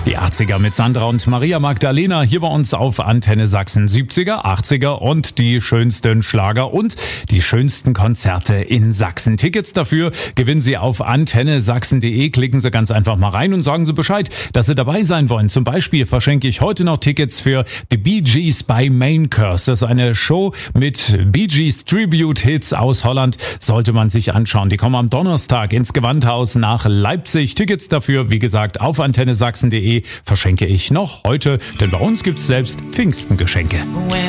Die 80er mit Sandra und Maria Magdalena hier bei uns auf Antenne Sachsen. 70er, 80er und die schönsten Schlager und die schönsten Konzerte in Sachsen. Tickets dafür gewinnen Sie auf antennesachsen.de. Klicken Sie ganz einfach mal rein und sagen Sie Bescheid, dass Sie dabei sein wollen. Zum Beispiel verschenke ich heute noch Tickets für The Bee Gees bei Main Curse. Das ist eine Show mit Bee Gees Tribute Hits aus Holland. Sollte man sich anschauen. Die kommen am Donnerstag ins Gewandhaus nach Leipzig. Tickets dafür, wie gesagt, auf antennesachsen.de verschenke ich noch heute, denn bei uns gibt's selbst Pfingstengeschenke.